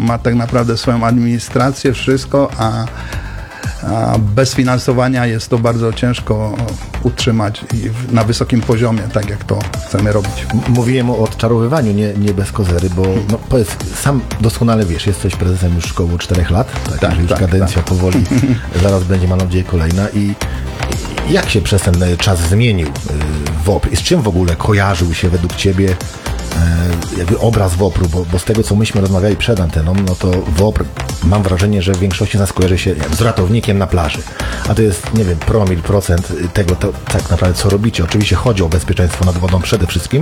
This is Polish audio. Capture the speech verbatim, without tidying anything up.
ma tak naprawdę swoją administrację, wszystko, a, a bez finansowania jest to bardzo ciężko utrzymać i w- na wysokim poziomie, tak jak to chcemy robić. M- Mówiłem o odczarowywaniu, nie, nie bez kozery, bo no, powiedz, sam doskonale wiesz, jesteś prezesem już około czterech lat, tak, Tak, że już tak, kadencja powoli, zaraz będzie, mam nadzieję, kolejna. I i jak się przez ten e, czas zmienił e, W O P R? I z czym w ogóle kojarzył się według Ciebie e, jakby obraz W O P R-u? Bo, bo z tego, co myśmy rozmawiali przed anteną, no to W O P R, mam wrażenie, że w większości z nas kojarzy się nie wiem, z ratownikiem na plaży. A to jest, nie wiem, promil, procent tego, to, tak naprawdę, co robicie. Oczywiście chodzi o bezpieczeństwo nad wodą przede wszystkim,